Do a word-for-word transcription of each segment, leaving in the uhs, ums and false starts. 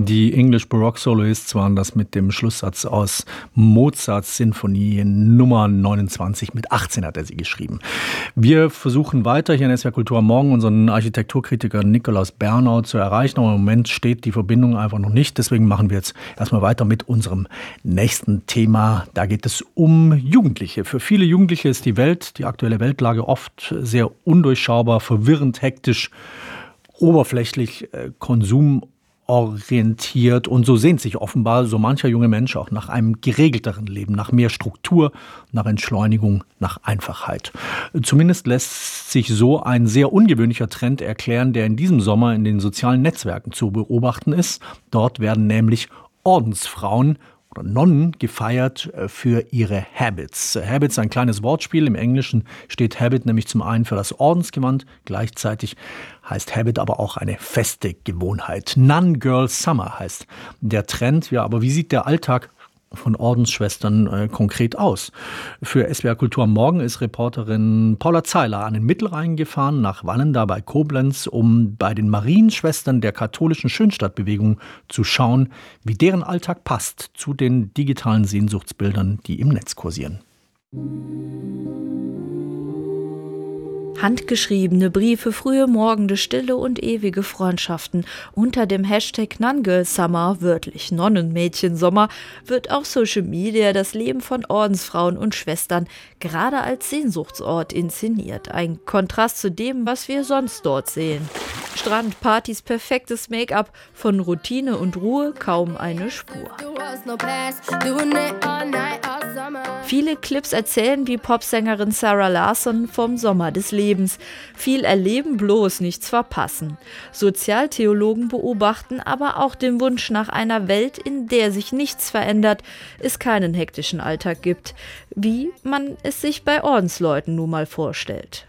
Die English Baroque Soloists waren das mit dem Schlusssatz aus Mozarts Sinfonie Nummer neunundzwanzig. Mit achtzehn hat er sie geschrieben. Wir versuchen weiter hier in S W R Kultur am Morgen unseren Architekturkritiker Nikolaus Bernau zu erreichen. Aber im Moment steht die Verbindung einfach noch nicht. Deswegen machen wir jetzt erstmal weiter mit unserem nächsten Thema. Da geht es um Jugendliche. Für viele Jugendliche ist die Welt, die aktuelle Weltlage oft sehr undurchschaubar, verwirrend, hektisch, oberflächlich, äh, Konsum orientiert, und so sehnt sich offenbar so mancher junge Mensch auch nach einem geregelteren Leben, nach mehr Struktur, nach Entschleunigung, nach Einfachheit. Zumindest lässt sich so ein sehr ungewöhnlicher Trend erklären, der in diesem Sommer in den sozialen Netzwerken zu beobachten ist. Dort werden nämlich Ordensfrauen oder Nonnen gefeiert für ihre Habits. Habits, ein kleines Wortspiel. Im Englischen steht Habit nämlich zum einen für das Ordensgewand, gleichzeitig heißt Habit aber auch eine feste Gewohnheit. Nun Girl Summer heißt der Trend. Ja, aber wie sieht der Alltag von Ordensschwestern äh, konkret aus? Für S W R Kultur am Morgen ist Reporterin Paula Zeiler an den Mittelrhein gefahren, nach Wallenda bei Koblenz, um bei den Marienschwestern der katholischen Schönstadtbewegung zu schauen, wie deren Alltag passt zu den digitalen Sehnsuchtsbildern, die im Netz kursieren. Handgeschriebene Briefe, frühe Morgende, stille und ewige Freundschaften. Unter dem Hashtag Nun Girl Summer, wörtlich Nonnenmädchensommer, wird auf Social Media das Leben von Ordensfrauen und Schwestern gerade als Sehnsuchtsort inszeniert. Ein Kontrast zu dem, was wir sonst dort sehen. Strandpartys, perfektes Make-up, von Routine und Ruhe kaum eine Spur. Viele Clips erzählen wie Popsängerin Sarah Larsson vom Sommer des Lebens. Viel erleben, bloß nichts verpassen. Sozialtheologen beobachten aber auch den Wunsch nach einer Welt, in der sich nichts verändert, es keinen hektischen Alltag gibt, wie man es sich bei Ordensleuten nun mal vorstellt.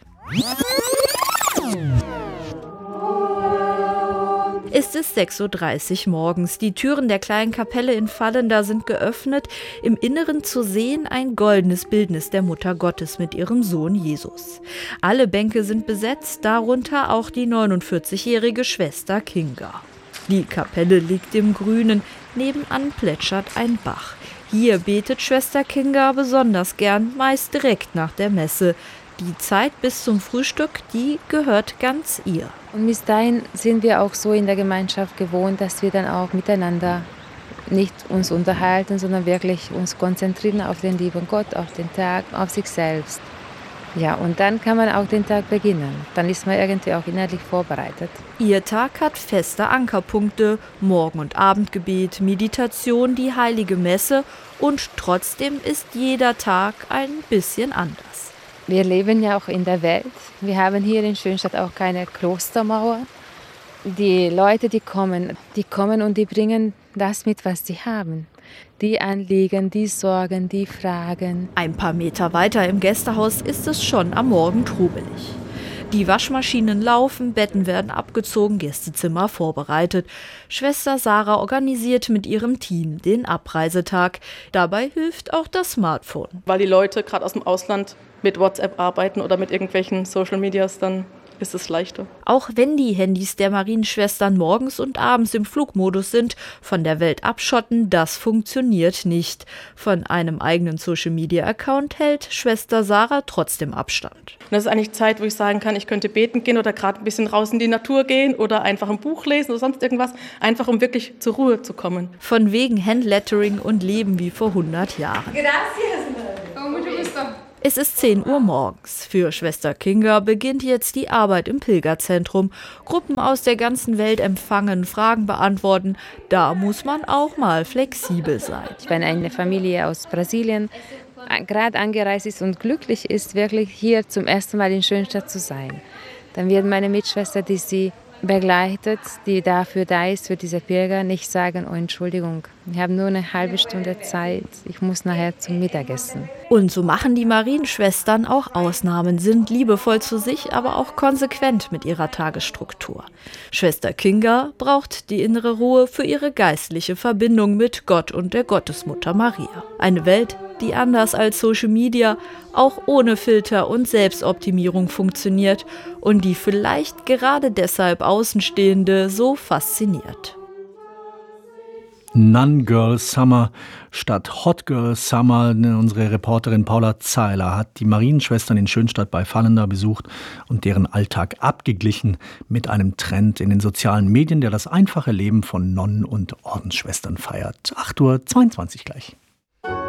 Es ist sechs Uhr dreißig morgens. Die Türen der kleinen Kapelle in Vallenda sind geöffnet. Im Inneren zu sehen ein goldenes Bildnis der Mutter Gottes mit ihrem Sohn Jesus. Alle Bänke sind besetzt, darunter auch die neunundvierzigjährige Schwester Kinga. Die Kapelle liegt im Grünen, nebenan plätschert ein Bach. Hier betet Schwester Kinga besonders gern, meist direkt nach der Messe. Die Zeit bis zum Frühstück, die gehört ganz ihr. Und bis dahin sind wir auch so in der Gemeinschaft gewohnt, dass wir dann auch miteinander nicht uns unterhalten, sondern wirklich uns konzentrieren auf den lieben Gott, auf den Tag, auf sich selbst. Ja, und dann kann man auch den Tag beginnen. Dann ist man irgendwie auch innerlich vorbereitet. Ihr Tag hat feste Ankerpunkte, Morgen- und Abendgebet, Meditation, die heilige Messe, und trotzdem ist jeder Tag ein bisschen anders. Wir leben ja auch in der Welt. Wir haben hier in Schönstadt auch keine Klostermauer. Die Leute, die kommen, die kommen und die bringen das mit, was sie haben. Die Anliegen, die Sorgen, die Fragen. Ein paar Meter weiter im Gästehaus ist es schon am Morgen trubelig. Die Waschmaschinen laufen, Betten werden abgezogen, Gästezimmer vorbereitet. Schwester Sarah organisiert mit ihrem Team den Abreisetag. Dabei hilft auch das Smartphone. Weil die Leute gerade aus dem Ausland mit WhatsApp arbeiten oder mit irgendwelchen Social Medias, dann ist es leichter. Auch wenn die Handys der Marienschwestern morgens und abends im Flugmodus sind, von der Welt abschotten, das funktioniert nicht. Von einem eigenen Social-Media-Account hält Schwester Sarah trotzdem Abstand. Und das ist eigentlich Zeit, wo ich sagen kann, ich könnte beten gehen oder gerade ein bisschen raus in die Natur gehen oder einfach ein Buch lesen oder sonst irgendwas, einfach um wirklich zur Ruhe zu kommen. Von wegen Handlettering und Leben wie vor hundert Jahren. Es ist zehn Uhr morgens. Für Schwester Kinga beginnt jetzt die Arbeit im Pilgerzentrum. Gruppen aus der ganzen Welt empfangen, Fragen beantworten. Da muss man auch mal flexibel sein. Wenn eine Familie aus Brasilien gerade angereist ist und glücklich ist, wirklich hier zum ersten Mal in Schönstadt zu sein, dann wird meine Mitschwester, die sie begleitet, die dafür da ist, für diese Pilger, nicht sagen, oh Entschuldigung, ich habe nur eine halbe Stunde Zeit, ich muss nachher zum Mittagessen. Und so machen die Marienschwestern auch Ausnahmen, sind liebevoll zu sich, aber auch konsequent mit ihrer Tagesstruktur. Schwester Kinga braucht die innere Ruhe für ihre geistliche Verbindung mit Gott und der Gottesmutter Maria. Eine Welt, die anders als Social Media auch ohne Filter und Selbstoptimierung funktioniert und die vielleicht gerade deshalb Außenstehende so fasziniert. Nun Girl Summer statt Hot Girl Summer. Unsere Reporterin Paula Zeiler hat die Marienschwestern in Schönstadt bei Fallenda besucht und deren Alltag abgeglichen mit einem Trend in den sozialen Medien, der das einfache Leben von Nonnen und Ordensschwestern feiert. acht Uhr zweiundzwanzig gleich.